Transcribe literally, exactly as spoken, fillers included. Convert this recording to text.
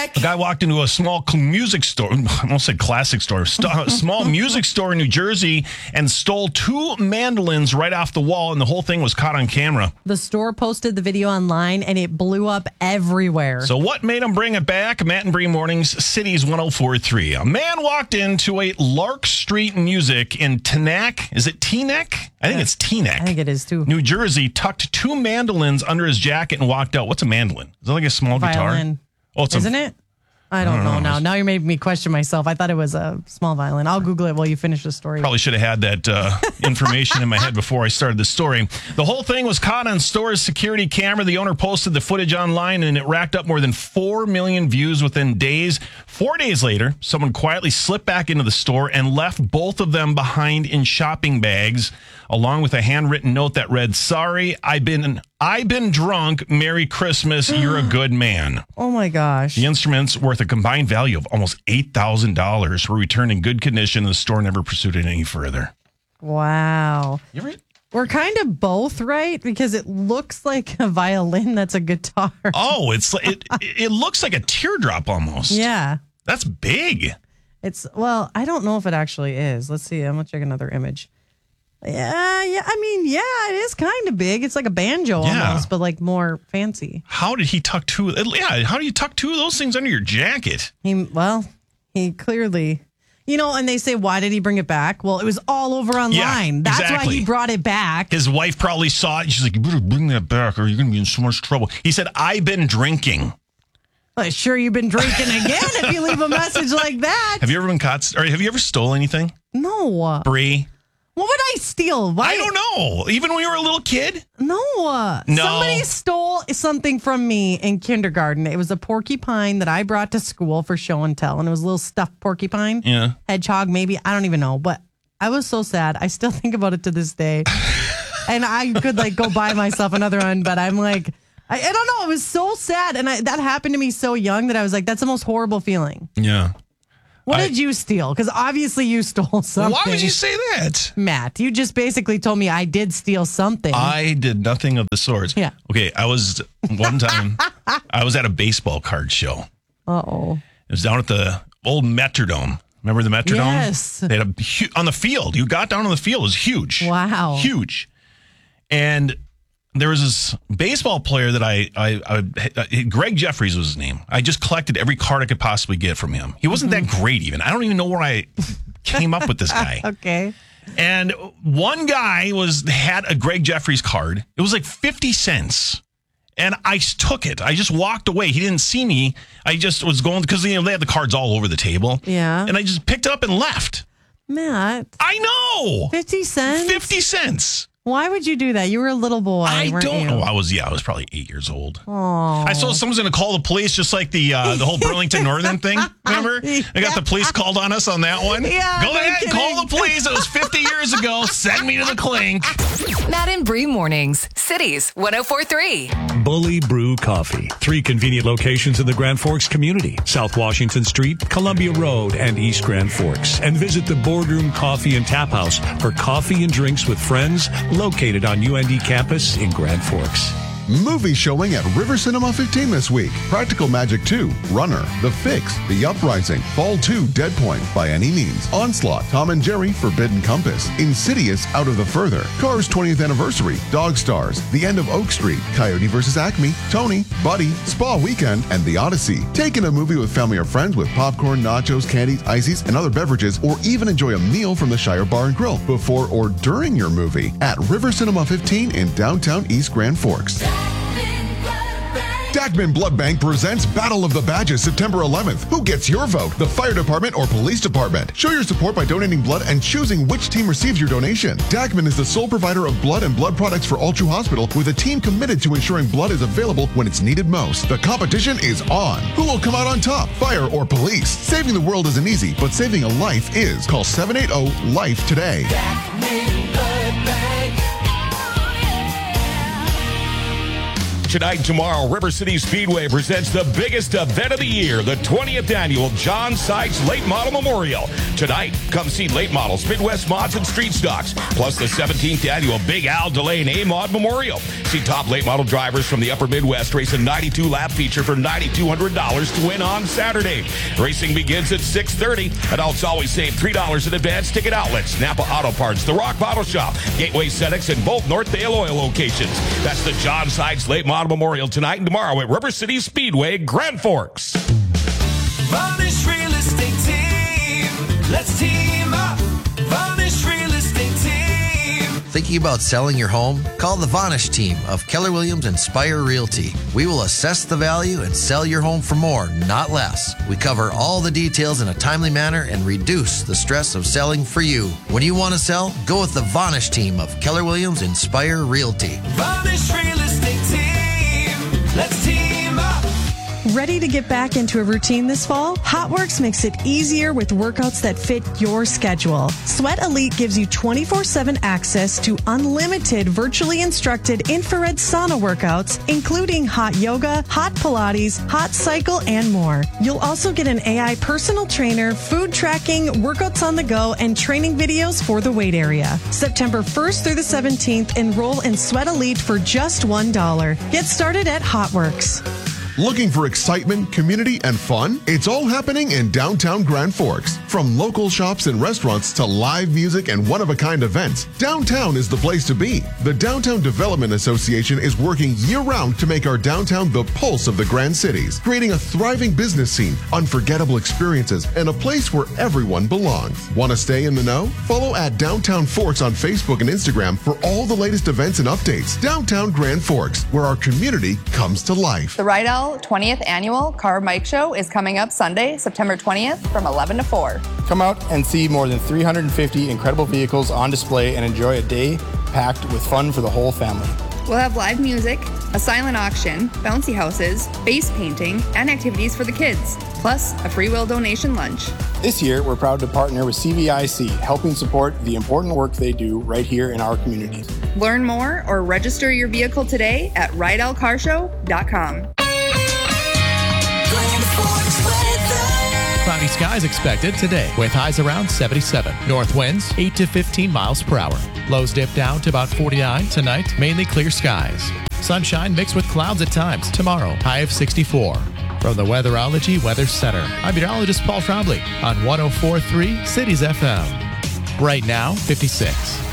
A guy walked into a small cl- music store, I almost said classic store, st- small music store in New Jersey and stole two mandolins right off the wall, and the whole thing was caught on camera. The store posted the video online, and it blew up everywhere. So what made him bring it back? Matt and Bree Mornings, Cities one oh four point three. A man walked into a Lark Street Music in Teaneck. Is it Teaneck? I think it's Teaneck. I think it is, too. New Jersey, tucked two mandolins under his jacket and walked out. What's a mandolin? Is it like a small Violin. guitar? Oh, it's Isn't a, it? I don't, I don't know, know now. Now you're making me question myself. I thought it was a small violin. I'll Google it while you finish the story. Probably should have had that uh, information in my head before I started the story. The whole thing was caught on store's security camera. The owner posted the footage online, and it racked up more than four million views within days. Four days later, someone quietly slipped back into the store and left both of them behind in shopping bags, along with a handwritten note that read, "Sorry, I've been I've been drunk. Merry Christmas. You're a good man." Oh, my gosh. The instruments, worth a combined value of almost eight thousand dollars, were returned in good condition, and the store never pursued it any further. Wow. You ever... We're kind of both right, because it looks like a violin that's a guitar. Oh, it's it, it looks like a teardrop almost. Yeah. That's big. It's, well, I don't know if it actually is. Let's see. I'm going to check another image. Yeah, yeah. I mean, yeah, it is kind of big. It's like a banjo Yeah. almost, but like more fancy. How did he tuck two? Yeah, how do you tuck two of those things under your jacket? He, well, he clearly, you know, and they say, why did he bring it back? Well, it was all over online. Yeah, That's exactly. why he brought it back. His wife probably saw it. She's like, "You better bring that back, or you're going to be in so much trouble." He said, "I've been drinking." Well, sure, you've been drinking again if you leave a message like that. Have you ever been caught? Or have you ever stole anything, No. Bree? What would I steal? Why? I don't know. Even when you were a little kid? No. No. Somebody stole something from me in kindergarten. It was a porcupine that I brought to school for show and tell, and it was a little stuffed porcupine. Yeah. Hedgehog, maybe. I don't even know. But I was so sad. I still think about it to this day. And I could like go buy myself another one, but I'm like, I, I don't know. It was so sad. And I, that happened to me so young that I was like, that's the most horrible feeling. Yeah. What I, did you steal? Because obviously you stole something. Why would you say that? Matt, you just basically told me I did steal something. I did nothing of the sort. Yeah. Okay, I was, one time, I was at a baseball card show. Uh-oh. It was down at the old Metrodome. Remember the Metrodome? Yes. They had a, hu- on the field. You got down on the field. It was huge. Wow. Huge. And there was this baseball player that I, I, I, I, Greg Jeffries was his name. I just collected every card I could possibly get from him. He wasn't mm-hmm. that great even. I don't even know where I came up with this guy. Okay. And one guy was had a Greg Jeffries card. It was like fifty cents. And I took it. I just walked away. He didn't see me. I just was going, because you know, they had the cards all over the table. Yeah. And I just picked it up and left. Matt. I know. fifty cents? fifty cents. Why would you do that? You were a little boy, I weren't don't you? know. I was, yeah, I was probably eight years old. Aww. I saw someone's going to call the police, just like the uh, the whole Burlington Northern thing. Remember? Yeah. I got the police called on us on that one. Yeah, Go no ahead, kidding. call the police. It was fifty years ago. Send me to the clink. Matt and Bree Mornings, Cities one oh four point three. Bully Brew Coffee. Three convenient locations in the Grand Forks community. South Washington Street, Columbia Road, and East Grand Forks. And visit the Boardroom Coffee and Tap House for coffee and drinks with friends, located on U N D campus in Grand Forks. Movie showing at River Cinema fifteen this week. Practical Magic two, Runner, The Fix, The Uprising, Fall two, Dead Point, By Any Means, Onslaught, Tom and Jerry, Forbidden Compass, Insidious, Out of the Further, Cars twentieth Anniversary, Dog Stars, The End of Oak Street, Coyote versus Acme, Tony, Buddy, Spa Weekend, and The Odyssey. Take in a movie with family or friends with popcorn, nachos, candies, ices, and other beverages, or even enjoy a meal from the Shire Bar and Grill before or during your movie at River Cinema fifteen in downtown East Grand Forks. Dagman Blood Bank presents Battle of the Badges September eleventh. Who gets your vote? The fire department or police department? Show your support by donating blood and choosing which team receives your donation. Dagman is the sole provider of blood and blood products for Altru Hospital, with a team committed to ensuring blood is available when it's needed most. The competition is on. Who will come out on top? Fire or police? Saving the world isn't easy, but saving a life is. Call seven eight zero LIFE today. Dagman Blood Bank. Tonight and tomorrow, River City Speedway presents the biggest event of the year, the twentieth annual John Sykes Late Model Memorial. Tonight, come see late models, Midwest mods, and street stocks, plus the seventeenth annual Big Al Delane A-Mod Memorial. See top late model drivers from the upper Midwest race a ninety-two lap feature for nine thousand two hundred dollars to win on Saturday. Racing begins at six thirty. Adults always save three dollars in advance ticket outlets. Napa Auto Parts, The Rock Bottle Shop, Gateway Cenex, and both Northdale Oil locations. That's the John Sykes Late Model Memorial tonight and tomorrow at River City Speedway, Grand Forks. Varnish Real Estate Team. Let's team up. Varnish Real Estate Team. Thinking about selling your home? Call the Vanish team of Keller Williams Inspire Realty. We will assess the value and sell your home for more, not less. We cover all the details in a timely manner and reduce the stress of selling for you. When you want to sell, go with the Vanish team of Keller Williams Inspire Realty. Varnish Real Estate Team. Let's team up. Ready to get back into a routine this fall? HotWorks makes it easier with workouts that fit your schedule. Sweat Elite gives you twenty-four seven access to unlimited virtually instructed infrared sauna workouts, including hot yoga, hot Pilates, hot cycle, and more. You'll also get an A I personal trainer, food tracking, workouts on the go, and training videos for the weight area. September first through the seventeenth, enroll in Sweat Elite for just one dollar. Get started at HotWorks. Looking for excitement, community, and fun? It's all happening in downtown Grand Forks. From local shops and restaurants to live music and one-of-a-kind events, downtown is the place to be. The Downtown Development Association is working year-round to make our downtown the pulse of the Grand Cities, creating a thriving business scene, unforgettable experiences, and a place where everyone belongs. Want to stay in the know? Follow at Downtown Forks on Facebook and Instagram for all the latest events and updates. Downtown Grand Forks, where our community comes to life. The Rydell twentieth Annual Car Bike Show is coming up Sunday, September twentieth from eleven to four. Come out and see more than three hundred fifty incredible vehicles on display and enjoy a day packed with fun for the whole family. We'll have live music, a silent auction, bouncy houses, face painting, and activities for the kids, plus a free will donation lunch. This year, we're proud to partner with C V I C, helping support the important work they do right here in our communities. Learn more or register your vehicle today at rydell car show dot com. Cloudy skies expected today with highs around seventy-seven. North winds eight to fifteen miles per hour. Lows dip down to about forty-nine tonight. Mainly clear skies. Sunshine mixed with clouds at times. Tomorrow, high of sixty-four. From the Weatherology Weather Center, I'm meteorologist Paul Trombley on one oh four point three Cities F M. Right now, fifty-six.